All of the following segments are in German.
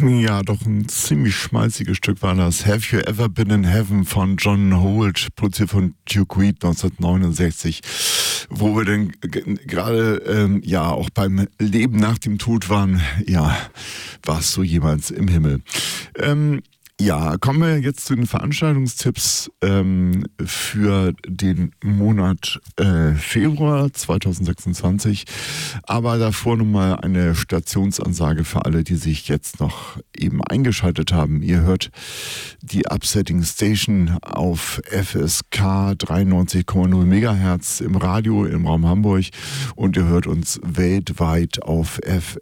Ja, doch ein ziemlich schmalziges Stück war das. Have You Ever Been in Heaven von John Holt, produziert von Duke Reed 1969, wo wir denn gerade ja auch beim Leben nach dem Tod waren. Ja, warst du jemals im Himmel? Ja, kommen wir jetzt zu den Veranstaltungstipps für den Monat Februar 2026. Aber davor nochmal eine Stationsansage für alle, die sich jetzt noch eben eingeschaltet haben. Ihr hört die Upsetting Station auf FSK 93,0 MHz im Radio im Raum Hamburg und ihr hört uns weltweit auf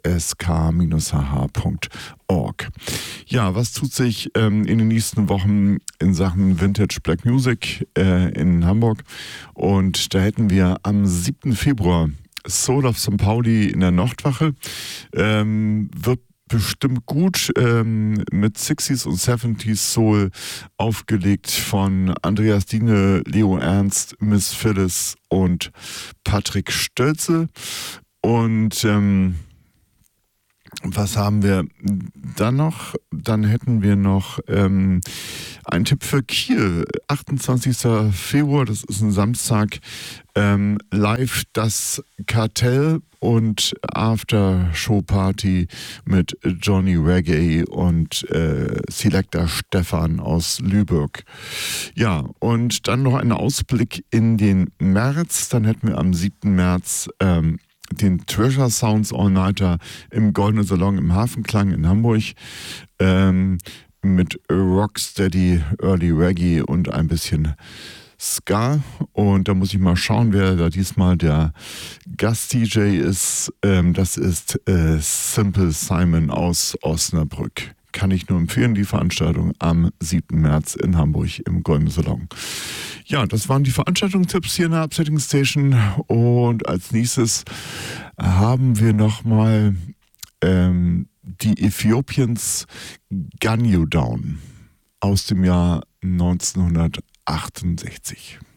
fsk-hh.org. Ja, was tut sich in den nächsten Wochen in Sachen Vintage Black Music in Hamburg? Und da hätten wir am 7. Februar Soul of St. Pauli in der Nordwache. Wird bestimmt gut mit 60s und 70s Soul aufgelegt von Andreas Diene, Leo Ernst, Miss Phyllis und Patrick Stölze. Und was haben wir dann noch? Dann hätten wir noch einen Tipp für Kiel. 28. Februar, das ist ein Samstag, live das Kartell und After-Show-Party mit Johnny Reggae und Selector Stefan aus Lübeck. Ja, und dann noch ein Ausblick in den März. Dann hätten wir am 7. März den Treasure Sounds All-Nighter im Goldenen Salon im Hafenklang in Hamburg mit Rocksteady, Early Reggae und ein bisschen Ska. Und da muss ich mal schauen, wer da diesmal der Gast-DJ ist. Das ist Simple Simon aus Osnabrück. Kann ich nur empfehlen, die Veranstaltung am 7. März in Hamburg im Goldenen Salon. Ja, das waren die Veranstaltungstipps hier in der Upsetting Station. Und als nächstes haben wir nochmal die Ethiopians Gun You Down aus dem Jahr 1968.